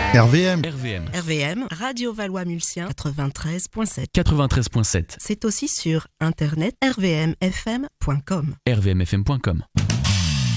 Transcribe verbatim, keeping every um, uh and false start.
R V M. R V M. R V M, Radio Valois-Mulsien, quatre-vingt-treize point sept. quatre-vingt-treize point sept. C'est aussi sur internet r v m f m point com. r v m f m point com.